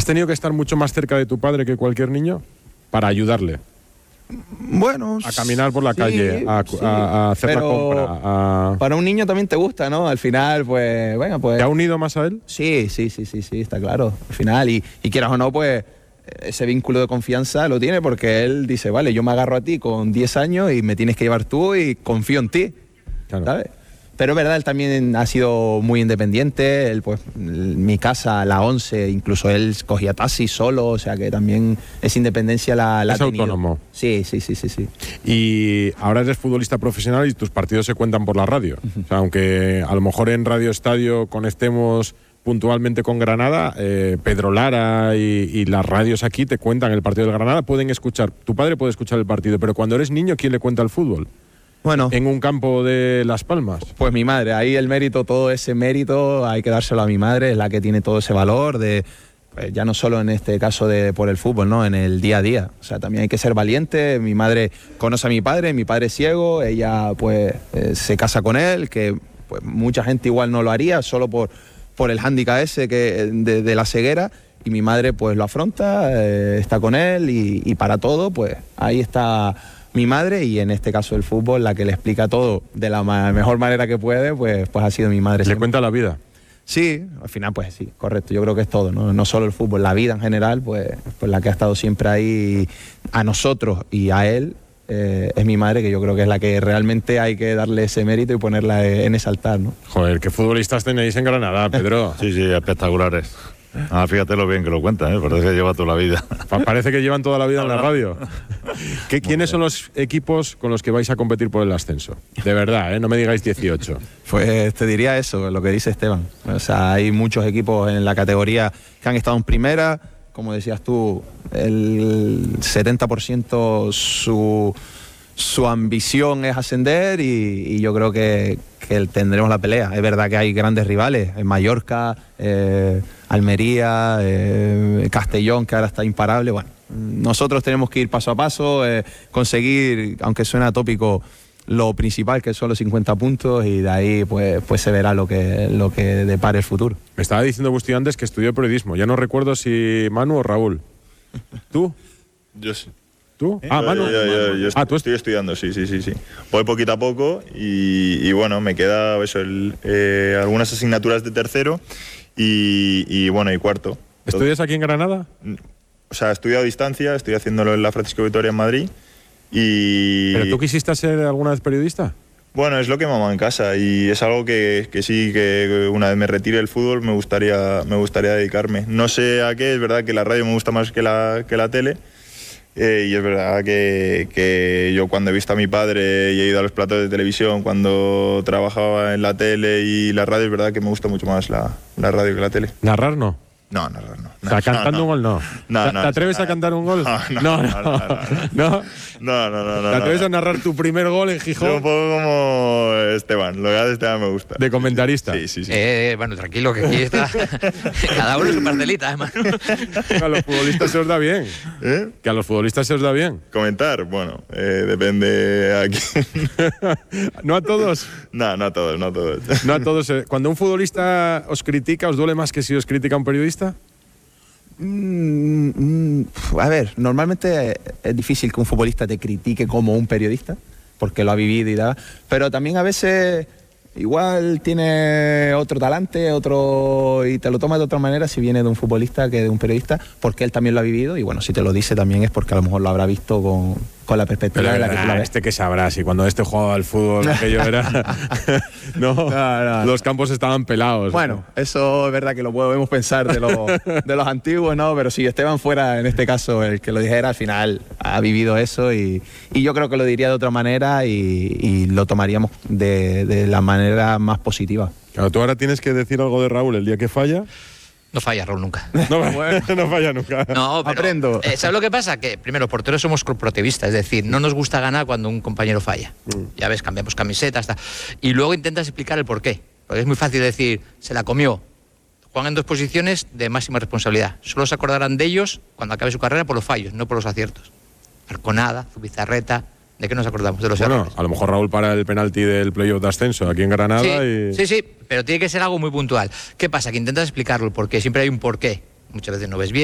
¿Has tenido que estar mucho más cerca de tu padre que cualquier niño para ayudarle? Bueno, a caminar por la calle, a hacer la compra. Para un niño también te gusta, ¿no? Al final, pues, bueno, pues... ¿Te ha unido más a él? Sí, está claro. Al final, y quieras o no, pues, ese vínculo de confianza lo tiene porque él dice, vale, yo me agarro a ti con 10 años y me tienes que llevar tú y confío en ti, claro. ¿Sabes? Pero es verdad, él también ha sido muy independiente, él pues mi casa a la 11, incluso él cogía taxi solo, o sea que también esa independencia la ha tenido. Autónomo. Sí. Y ahora eres futbolista profesional y tus partidos se cuentan por la radio. O sea, aunque a lo mejor en Radio Estadio conectemos puntualmente con Granada, Pedro Lara y las radios aquí te cuentan el partido del Granada, pueden escuchar, tu padre puede escuchar el partido, pero cuando eres niño, ¿quién le cuenta el fútbol? Bueno, en un campo de Las Palmas. Pues mi madre, ahí el mérito, todo ese mérito hay que dárselo a mi madre, es la que tiene todo ese valor de, pues ya no solo en este caso de por el fútbol, ¿no? En el día a día. O sea, también hay que ser valiente. Mi madre conoce a mi padre es ciego, ella pues se casa con él, que pues mucha gente igual no lo haría solo por el hándicap ese que de la ceguera, y mi madre pues lo afronta, está con él y para todo, pues ahí está mi madre, y en este caso el fútbol, la que le explica todo de la mejor manera que puede, pues ha sido mi madre. ¿Le cuenta la vida? Sí, al final pues sí, correcto, yo creo que es todo, no solo el fútbol, la vida en general, pues la que ha estado siempre ahí a nosotros y a él, es mi madre, que yo creo que es la que realmente hay que darle ese mérito y ponerla en ese altar, ¿no? Joder, qué futbolistas tenéis en Granada, Pedro. Sí, espectaculares. Fíjate lo bien que lo cuentan, parece que lleva toda la vida. Parece que llevan toda la vida en la radio. ¿Quiénes son los equipos con los que vais a competir por el ascenso? De verdad, no me digáis 18. Pues te diría eso, lo que dice Esteban. O sea, hay muchos equipos en la categoría que han estado en primera. Como decías tú, el 70% su ambición es ascender, y yo creo que tendremos la pelea. Es verdad que hay grandes rivales, en Mallorca, Almería, Castellón, que ahora está imparable. Bueno, nosotros tenemos que ir paso a paso, conseguir, aunque suena tópico, lo principal, que son los 50 puntos, y de ahí pues se verá lo que depare el futuro. Me estaba diciendo Busti antes que estudió periodismo. Ya no recuerdo si Manu o Raúl. ¿Tú? Yo sí. ¿Tú? Manu. Yo estoy estudiando, sí. Voy poquito a poco y bueno, me queda eso, algunas asignaturas de tercero y cuarto. ¿Estudias aquí en Granada? O sea, estudio a distancia, estoy haciéndolo en la Francisco Vitoria en Madrid. ¿Pero tú quisiste ser alguna vez periodista? Bueno, es lo que mamá en casa, y es algo que sí, que una vez me retire el fútbol me gustaría dedicarme. No sé a qué, es verdad que la radio me gusta más que la tele. Y es verdad que yo, cuando he visto a mi padre y he ido a los platos de televisión, cuando trabajaba en la tele y la radio, es verdad que me gusta mucho más la radio que la tele. ¿Narrar no? No, narrar no. O sea, cantando un gol no. ¿Te atreves a cantar un gol? No. ¿Te atreves a narrar tu primer gol en Gijón? Yo un poco como Esteban, lo que hace Esteban me gusta. ¿De comentarista? Sí. Bueno, tranquilo, que aquí está cada uno su parcelita, hermano. A los futbolistas se os da bien. Que a los futbolistas se os da bien. Comentar, bueno, depende a quién. ¿No a todos? No a todos. No a todos. Cuando un futbolista os critica, ¿os duele más que si os critica un periodista? A ver, normalmente es difícil que un futbolista te critique como un periodista, porque lo ha vivido y da, pero también a veces igual tiene otro talante, y te lo tomas de otra manera si viene de un futbolista que de un periodista, porque él también lo ha vivido, y bueno, si te lo dice también es porque a lo mejor lo habrá visto con la perspectiva de la que tú la ves. Que sabrá, si cuando jugaba al fútbol aquello era... No, los campos estaban pelados. Bueno, eso es verdad que lo podemos pensar de los antiguos, ¿no? Pero si Esteban fuera, en este caso, el que lo dijera, al final ha vivido eso, y yo creo que lo diría de otra manera, y lo tomaríamos de la manera más positiva. Claro, tú ahora tienes que decir algo de Raúl el día que falla. No falla Raúl nunca. No falla nunca. No, pero, aprendo. ¿sabes lo que pasa? Que primero, los porteros somos corporativistas, es decir, no nos gusta ganar cuando un compañero falla. Ya ves, cambiamos camisetas, y luego intentas explicar el porqué. Porque es muy fácil decir, se la comió. Juegan en dos posiciones de máxima responsabilidad. Solo se acordarán de ellos cuando acabe su carrera por los fallos, no por los aciertos. Arconada, Zubizarreta. ¿De qué nos acordamos? De los errores. A lo mejor Raúl para el penalti del playoff de ascenso aquí en Granada. Sí, pero tiene que ser algo muy puntual. ¿Qué pasa? Que intentas explicarlo, porque siempre hay un porqué. Muchas veces no ves bien.